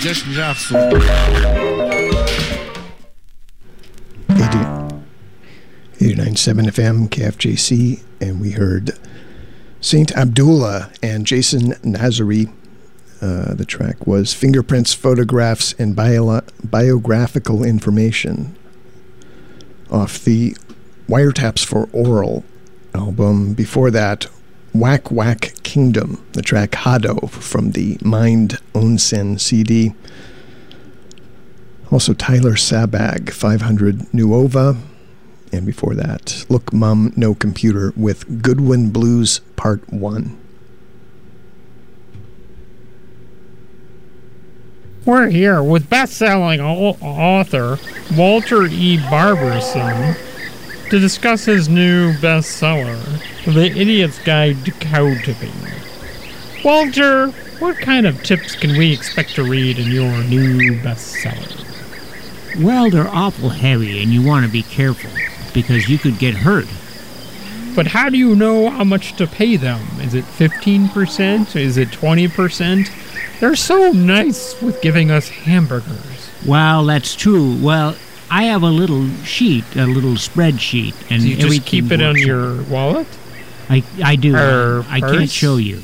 جشن نفسه. 89.7 FM KFJC, and we heard Saint Abdullah and Jason Nazari. The track was Fingerprints, Photographs, and Biographical Information off the Wiretaps for Oral album. Before that, Whack Whack Kingdom, the track Hado from the Mind Onsen CD. Also Tyler Sabag, 500 Nuova. And before that, Look Mum, No Computer with Goodwin Blues Part 1. We're here with best-selling author Walter E. Barberson to discuss his new bestseller, The Idiot's Guide to Cow Tipping. Walter, what kind of tips can we expect to read in your new bestseller? Well, they're awful heavy and you want to be careful because you could get hurt. But how do you know how much to pay them? Is it 15%? Is it 20%? They're so nice with giving us hamburgers. Well, that's true. Well, I have a little sheet, a little spreadsheet, and so you just keep it on your wallet? I do. I purse? can't show you.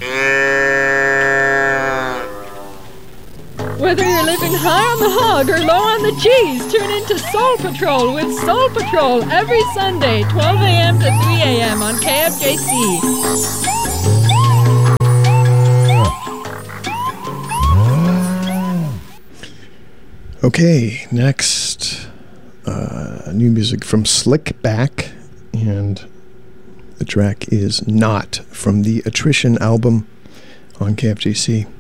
Whether you're living high on the hog or low on the cheese, tune into Soul Patrol with Soul Patrol every Sunday, 12 a.m. to 3 a.m. on KFJC. Okay, next, new music from Slick Back, and the track is Not from the Attrition album on KFJC.